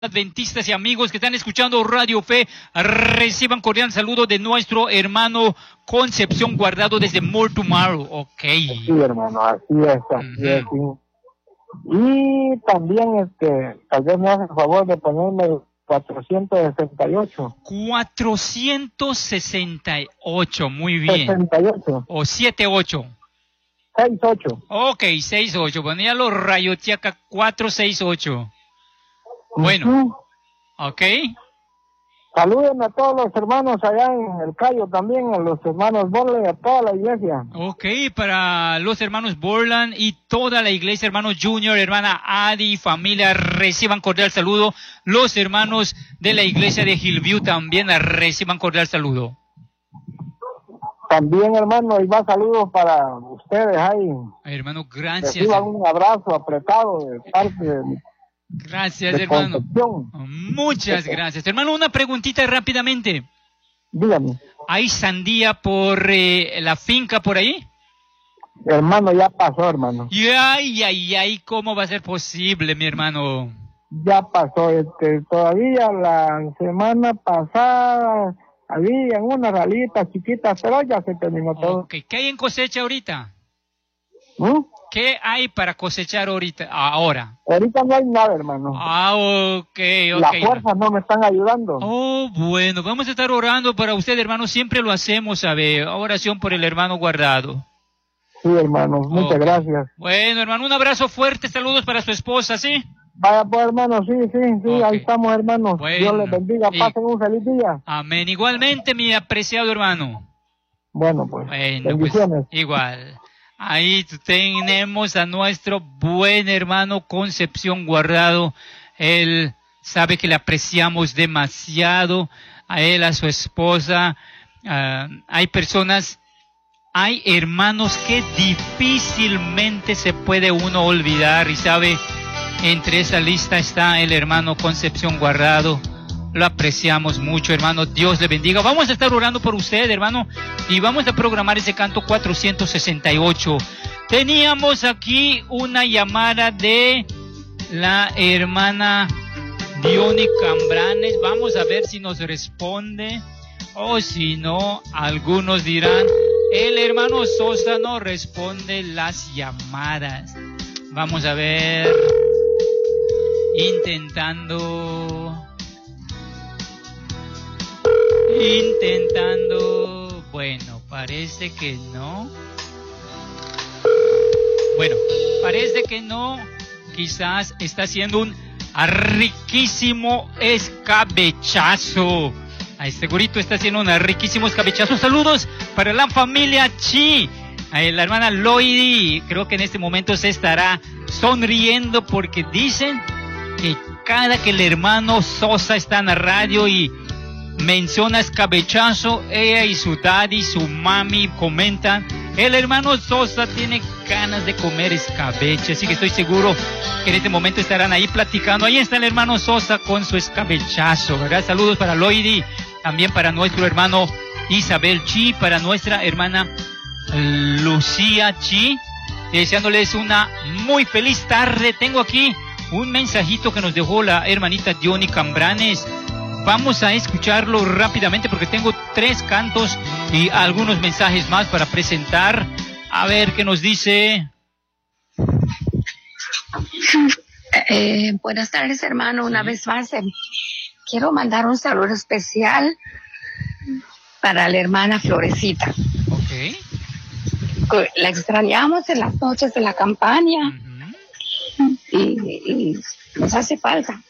Adventistas y amigos que están escuchando Radio Fe, reciban cordial saludo de nuestro hermano Concepción Guardado desde More Tomorrow. Ok. Sí, hermano, así es, sí. Y también, tal vez me hace el favor de ponerme el 468. 468, muy bien. 68. O 78. 68. Ok, 68. Bueno, ya lo rayoteé acá, 468. Bueno, ok. Saluden a todos los hermanos allá en el Cayo también, a los hermanos Borland y a toda la iglesia. Ok, para los hermanos Borland y toda la iglesia, hermano Junior, hermana Adi, familia, reciban cordial saludo. Los hermanos de la iglesia de Hillview también reciban cordial saludo. También, hermano, y más saludos para ustedes ahí. Hermano, gracias. Reciban un abrazo apretado de parte de Gracias, hermano. Muchas gracias. Hermano, una preguntita rápidamente. Dígame. ¿Hay sandía por la finca por ahí? Hermano, ya pasó, hermano. Ay, ¿cómo va a ser posible, mi hermano? Ya pasó, todavía la semana pasada había unas ralitas chiquitas, pero ya se terminó todo. Okay. ¿Qué hay en cosecha ahorita? ¿Qué hay para cosechar ahora? Ahorita no hay nada, hermano. Ok. Las fuerzas no me están ayudando. Oh, bueno, vamos a estar orando para usted, hermano. Siempre lo hacemos, ¿sabe? Oración por el hermano Guardado. Sí, hermano, muchas gracias. Bueno, hermano, un abrazo fuerte. Saludos para su esposa, ¿sí? Vaya pues, hermano, sí, okay. Ahí estamos, hermanos. Bueno, Dios les bendiga, pasen un feliz día. Amén. Igualmente, mi apreciado hermano. Bueno, pues, bendiciones. Pues, igual. Ahí tenemos a nuestro buen hermano Concepción Guardado. Él sabe que le apreciamos demasiado. A él, a su esposa. Hay hermanos que difícilmente se puede uno olvidar. Y sabe, entre esa lista está el hermano Concepción Guardado. Lo apreciamos mucho, hermano. Dios le bendiga. Vamos a estar orando por usted, hermano, y vamos a programar ese canto 468. Teníamos aquí una llamada de la hermana Diony Cambranes. Vamos a ver si nos responde, o si no, algunos dirán, el hermano Sosa no responde las llamadas. Vamos a ver, intentando, bueno, parece que no. Bueno, parece que no. Quizás está haciendo un riquísimo escabechazo. Segurito está haciendo un riquísimo escabechazo. Saludos para la familia Chi. La hermana Loidi, creo que en este momento se estará sonriendo porque dicen que cada que el hermano Sosa está en la radio y menciona escabechazo, ella y su daddy, su mami comentan, el hermano Sosa tiene ganas de comer escabeche, así que estoy seguro que en este momento estarán ahí platicando. Ahí está el hermano Sosa con su escabechazo, ¿verdad? Saludos para Loidi, también para nuestro hermano Isabel Chi, para nuestra hermana Lucía Chi, deseándoles una muy feliz tarde. Tengo aquí un mensajito que nos dejó la hermanita Diony Cambranes. Vamos a escucharlo rápidamente porque tengo 3 cantos y algunos mensajes más para presentar. A ver qué nos dice. Buenas tardes, hermano. Una vez más, quiero mandar un saludo especial para la hermana Florecita. Ok. La extrañamos en las noches de la campaña y nos hace falta.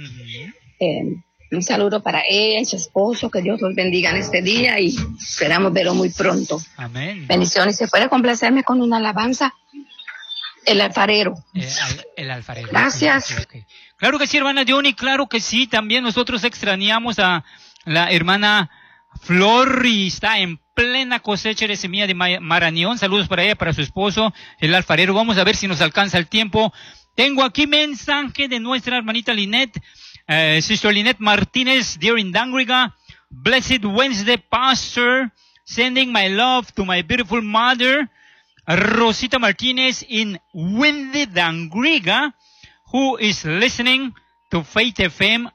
Un saludo para ella y su esposo, que Dios los bendiga en este día y esperamos verlo muy pronto. Amén. Bendiciones. ¿Se puede complacerme con una alabanza? El alfarero. El alfarero. Gracias. Okay. Claro que sí, hermana Diony, claro que sí. También nosotros extrañamos a la hermana Flor y está en plena cosecha de semilla de Marañón. Saludos para ella, para su esposo, el alfarero. Vamos a ver si nos alcanza el tiempo. Tengo aquí mensaje de nuestra hermanita Lynette. Sister Lynette Martinez, dear in Dangriga, blessed Wednesday, Pastor, sending my love to my beautiful mother, Rosita Martinez in Windy Dangriga, who is listening tu Faith FM